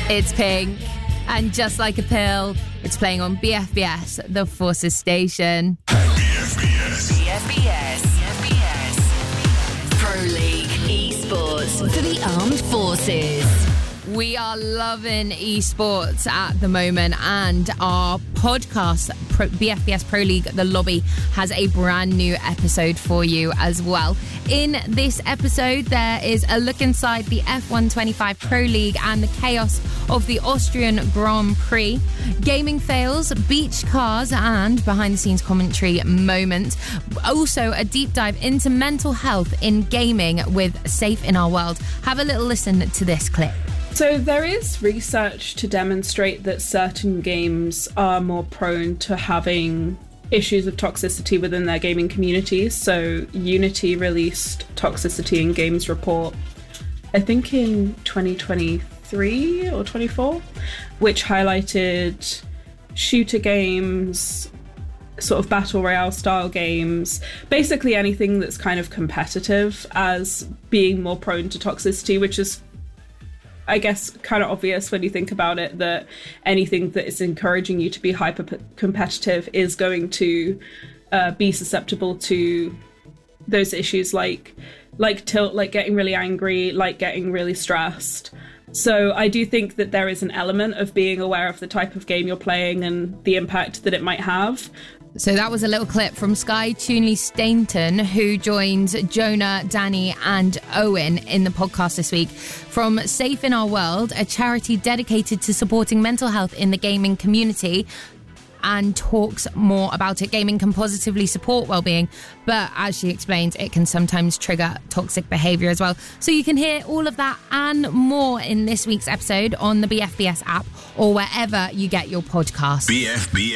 It's Pink, and Just Like a Pill. It's playing on BFBS, the Forces station. BFBS. Pro League Esports for the Armed Forces. We are loving esports at the moment, and our podcast, BFBS Pro League The Lobby, has a brand new episode for you as well. In this episode, there is a look inside the F125 Pro League and the chaos of the Austrian Grand Prix, gaming fails, beach cars, and behind-the-scenes commentary moments. Also, a deep dive into mental health in gaming with Safe in Our World. Have a little listen to this clip. So there is research to demonstrate that certain games are more prone to having issues of toxicity within their gaming communities. So Unity released Toxicity in Games report, I think in 2023 or 24, which highlighted shooter games, sort of battle royale style games, basically anything that's kind of competitive as being more prone to toxicity, which is, I guess, kind of obvious when you think about it, that anything that is encouraging you to be hyper competitive is going to be susceptible to those issues like tilt, like getting really angry, like getting really stressed. So I do think that there is an element of being aware of the type of game you're playing and the impact that it might have. So that was a little clip from Sky Toonley Stainton, who joins Jonah, Danny and Owen in the podcast this week, from Safe in Our World, a charity dedicated to supporting mental health in the gaming community, and talks more about it. Gaming can positively support well-being, but as she explains, it can sometimes trigger toxic behaviour as well. So you can hear all of that and more in this week's episode on the BFBS app or wherever you get your podcasts. BFBS.